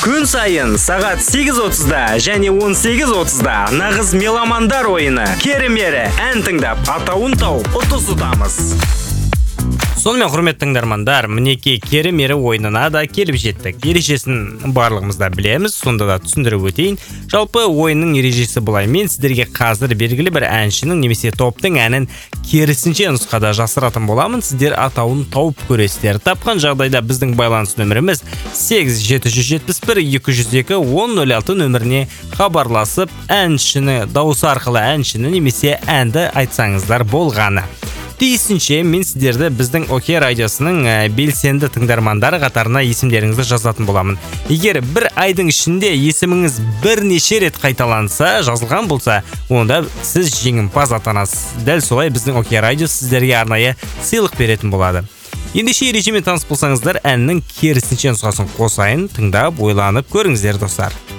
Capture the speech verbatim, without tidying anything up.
Күн сайын сағат сегіз отызда және он сегіз отызда нағыз меломандар ойыны керемері ән тыңдап атауын тауып ұтыс ұтамыз. Сонымен құрметті тыңдармандар, мінекей керемері ойынына да келіп жеттік. Ережесін барлығымыз да білеміз, сонда да түсіндіріп өтейін. Жалпы ойынның ережесі былай: мен сіздерге қазір белгілі бір әншінің немесе топтың әнін керісінше нұсқада жасыратын боламын. Сіздер атауын тауып көресіздер. Тапқан жағдайда біздің байланыс нөміріміз сегіз жеті жүз жетпіс бір екі жүз екі он нөл алты нөміріне хабарласып, әншіні дауысы арқылы әншіні немесе әнді айтсаңыздар болғаны. Тиісінше мен сіздерді біздің ОК радиосының белсенді тыңдармандары қатарына есімдеріңізді жазатын боламын. Егер бір айдың ішінде есіміңіз бірнеше рет қайталанса, жазылған болса, онда сіз жеңімпаз атанасыз. Дәл солай біздің ОК радио сіздерге арнайы сыйлық беретін болады. Ендеше ережемен таныс болсаңыздар, әннің керісінше нұсқасын қосайын, тыңдап, ойланып көріңіздер достар.